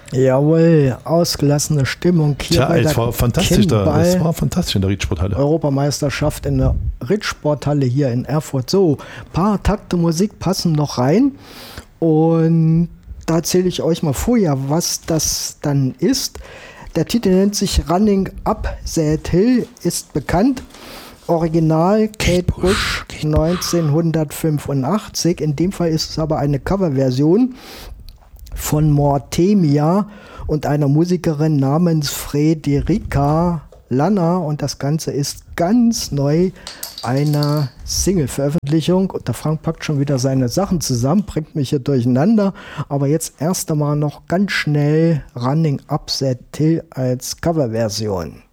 Jawohl, ausgelassene Stimmung hier Tja, bei es der war fantastisch da. Es Kimball war fantastisch in der Riedsporthalle. Europameisterschaft in der Rittsporthalle hier in Erfurt. So, paar Takte Musik passen noch rein und da erzähle ich euch mal vorher, was das dann ist. Der Titel nennt sich Running Up That Hill, ist bekannt. Original Kate Bush 1985. In dem Fall ist es aber eine Coverversion von Mortemia und einer Musikerin namens Frederica Lanna, und das Ganze ist ganz neu eine Single-Veröffentlichung. Und der Frank packt schon wieder seine Sachen zusammen, bringt mich hier durcheinander, aber jetzt erst einmal noch ganz schnell Running Up That Hill als Coverversion.